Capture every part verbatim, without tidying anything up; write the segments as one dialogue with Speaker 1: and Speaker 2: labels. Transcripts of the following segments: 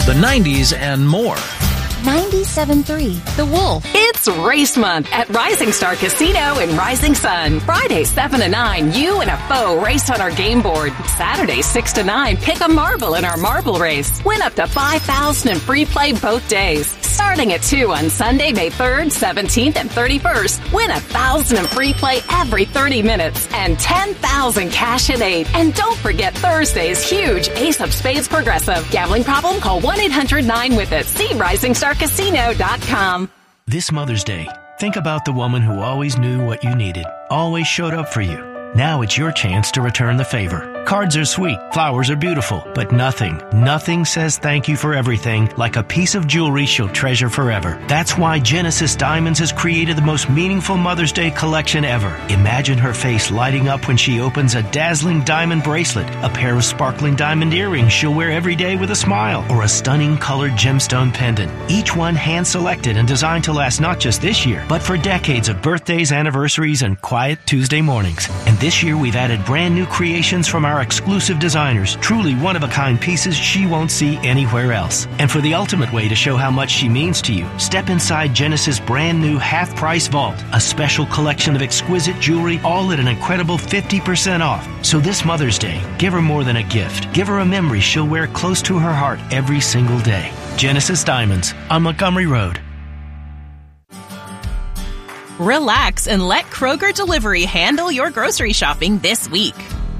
Speaker 1: the nineties, and more.
Speaker 2: ninety-seven point three The Wolf.
Speaker 3: It's race month at Rising Star Casino in Rising Sun. Friday, seven to nine, you and a foe race on our game board. Saturday, six to nine, pick a marble in our marble race. Win up to five thousand dollars in free play both days. Starting at two on Sunday, May third, seventeenth, and thirty-first. Win one thousand dollars in free play every thirty minutes and ten thousand dollars cash at eight. And don't forget Thursday's huge Ace of Spades Progressive. Gambling problem? Call one eight hundred nine with it. See rising star casino dot com.
Speaker 4: This Mother's Day, think about the woman who always knew what you needed, always showed up for you. Now it's your chance to return the favor. Cards are sweet, flowers are beautiful, but nothing, nothing says thank you for everything like a piece of jewelry she'll treasure forever. That's why Genesis Diamonds has created the most meaningful Mother's Day collection ever. Imagine her face lighting up when she opens a dazzling diamond bracelet, a pair of sparkling diamond earrings she'll wear every day with a smile, or a stunning colored gemstone pendant. Each one hand-selected and designed to last not just this year, but for decades of birthdays, anniversaries, and quiet Tuesday mornings. And this year we've added brand new creations from our exclusive designers, truly one-of-a-kind pieces she won't see anywhere else. And for the ultimate way to show how much she means to you, step inside Genesis' brand new half-price vault, a special collection of exquisite jewelry, all at an incredible fifty percent off. So this Mother's Day, give her more than a gift. Give her a memory she'll wear close to her heart every single day. Genesis Diamonds on Montgomery Road.
Speaker 5: Relax and let Kroger Delivery handle your grocery shopping this week.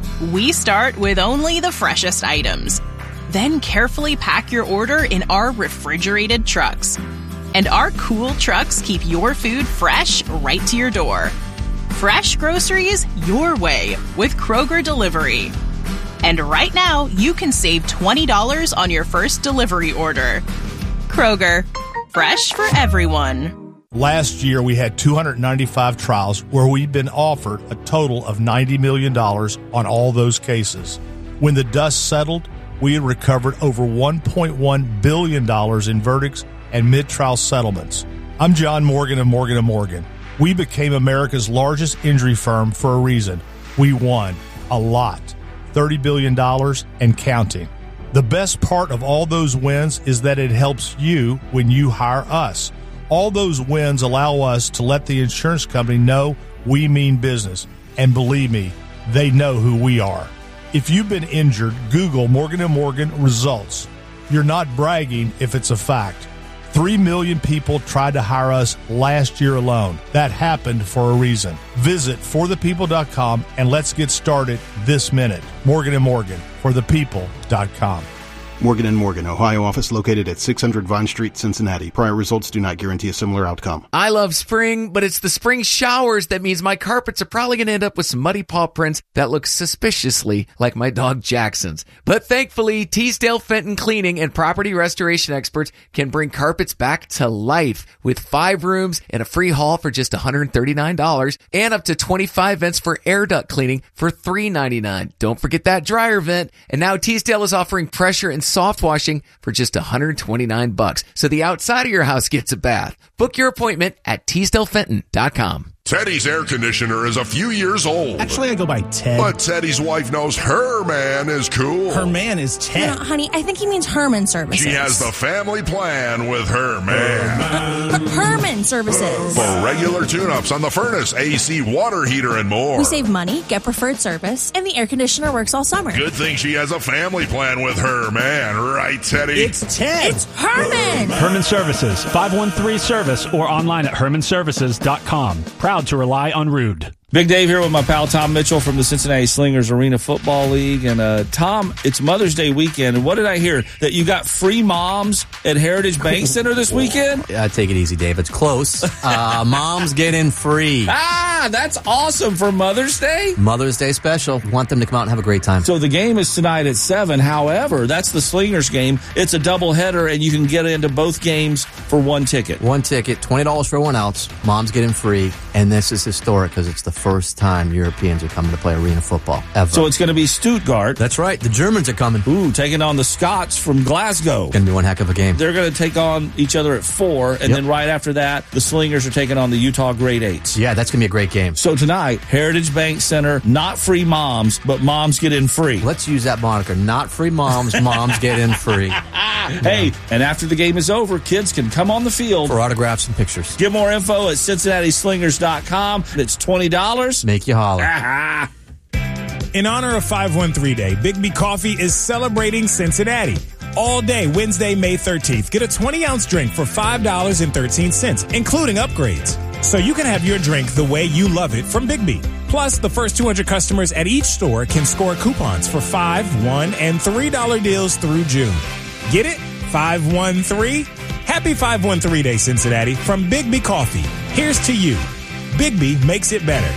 Speaker 5: We start with only the freshest items. Then carefully pack your order in our refrigerated trucks. And our cool trucks keep your food fresh right to your door. Fresh groceries your way with Kroger Delivery. And right now, you can save twenty dollars on your first delivery order. Kroger, fresh for everyone.
Speaker 6: Last year, we had two hundred ninety-five trials where we've been offered a total of ninety million dollars on all those cases. When the dust settled, we had recovered over one point one billion dollars in verdicts and mid-trial settlements. I'm John Morgan of Morgan and Morgan. We became America's largest injury firm for a reason. We won a lot, thirty billion dollars and counting. The best part of all those wins is that it helps you when you hire us. All those wins allow us to let the insurance company know we mean business. And believe me, they know who we are. If you've been injured, Google Morgan and Morgan results. You're not bragging if it's a fact. Three million people tried to hire us last year alone. That happened for a reason. Visit for the people dot com and let's get started this minute. Morgan and Morgan, for the people dot com.
Speaker 7: Morgan and Morgan, Ohio office located at six hundred Vine Street, Cincinnati. Prior results do not guarantee a similar outcome.
Speaker 8: I love spring, but it's the spring showers that means my carpets are probably going to end up with some muddy paw prints that look suspiciously like my dog Jackson's. But thankfully, Teasdale Fenton Cleaning and property restoration experts can bring carpets back to life with five rooms and a free haul for just one hundred thirty-nine dollars and up to twenty-five vents for air duct cleaning for three hundred ninety-nine dollars. Don't forget that dryer vent. And now Teasdale is offering pressure and soft washing for just one hundred twenty-nine bucks. So the outside of your house gets a bath. Book your appointment at Teasdale Fenton dot com.
Speaker 9: Teddy's air conditioner is a few years old.
Speaker 10: Actually, I go by Ted.
Speaker 9: But Teddy's wife knows her man is cool.
Speaker 10: Her man is Ted.
Speaker 2: No, honey, I think he means Herman Services.
Speaker 9: She has the family plan with her man.
Speaker 2: Her- Herman Services.
Speaker 9: For regular tune-ups on the furnace, A C, water heater, and more.
Speaker 2: We save money, get preferred service, and the air conditioner works all summer.
Speaker 9: Good thing she has a family plan with her man. Right, Teddy?
Speaker 10: It's Ted.
Speaker 2: It's Herman.
Speaker 11: Herman Services, five one three service or online at herman services dot com. Proud to rely on Rude.
Speaker 12: Big Dave here with my pal Tom Mitchell from the Cincinnati Slingers Arena Football League. And uh, Tom, it's Mother's Day weekend. And what did I hear? That you got free moms at Heritage Bank Center this weekend?
Speaker 13: Yeah, take it easy, Dave. It's close. Uh, moms get in free.
Speaker 12: Ah, that's awesome for Mother's Day.
Speaker 13: Mother's Day special. Want them to come out and have a great time.
Speaker 12: So the game is tonight at seven. However, that's the Slingers game. It's a doubleheader, and you can get into both games for one ticket.
Speaker 13: One ticket, twenty dollars for one ounce. Moms get in free. And this is historic because it's the first time Europeans are coming to play arena football, ever.
Speaker 12: So it's going to be Stuttgart.
Speaker 13: That's right. The Germans are coming.
Speaker 12: Ooh, taking on the Scots from Glasgow.
Speaker 13: Going to be one heck of a game.
Speaker 12: They're going to take on each other at four, and yep. then right after that, the Slingers are taking on the Utah Grade Eights.
Speaker 13: Yeah, that's going to be a great game.
Speaker 12: So tonight, Heritage Bank Center, not free moms, but moms get in free.
Speaker 13: Let's use that moniker. Not free moms, moms get in free.
Speaker 12: Hey, and after the game is over, kids can come on the field
Speaker 13: for autographs and pictures.
Speaker 12: Get more info at Cincinnati Slingers dot com. It's twenty dollars.
Speaker 13: Make you holler.
Speaker 1: In honor of five one three Day, Bigby Coffee is celebrating Cincinnati. All day, Wednesday, May thirteenth. Get a twenty-ounce drink for five dollars and thirteen cents, including upgrades. So you can have your drink the way you love it from Bigby. Plus, the first two hundred customers at each store can score coupons for five dollars, one dollars, and three dollars deals through June. Get it? five one three? Happy five one three Day, Cincinnati, from Bigby Coffee. Here's to you. Bigby makes it better.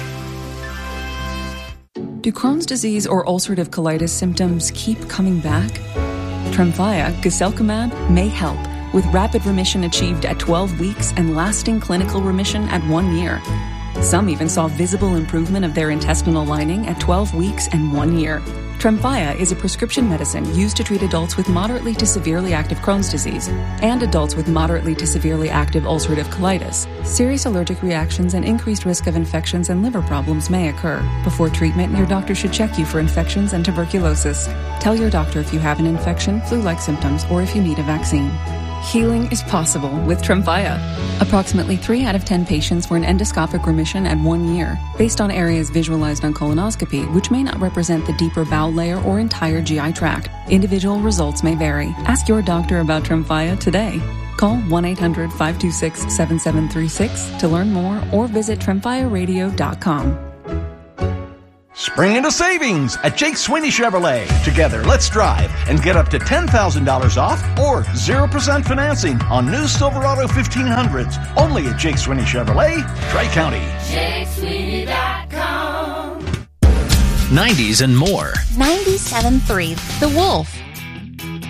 Speaker 10: Do Crohn's disease or ulcerative colitis symptoms keep coming back? Tremfya, guselkumab, may help, with rapid remission achieved at twelve weeks and lasting clinical remission at one year. Some even saw visible improvement of their intestinal lining at twelve weeks and one year. Tremfya is a prescription medicine used to treat adults with moderately to severely active Crohn's disease and adults with moderately to severely active ulcerative colitis. Serious allergic reactions and increased risk of infections and liver problems may occur. Before treatment, your doctor should check you for infections and tuberculosis. Tell your doctor if you have an infection, flu-like symptoms, or if you need a vaccine. Healing is possible with Tremfya. Approximately three out of ten patients were in endoscopic remission at one year, based on areas visualized on colonoscopy, which may not represent the deeper bowel layer or entire G I tract. Individual results may vary. Ask your doctor about Tremfya today. Call one eight hundred, five two six, seven seven three six to learn more or visit tremfya radio dot com.
Speaker 14: Spring into savings at Jake Sweeney Chevrolet. Together, let's drive and get up to ten thousand dollars off or zero percent financing on new Silverado fifteen hundreds. Only at Jake Sweeney Chevrolet, Tri-County.
Speaker 15: Jake Sweeney dot com.
Speaker 16: nineties and more.
Speaker 2: ninety-seven point three The Wolf.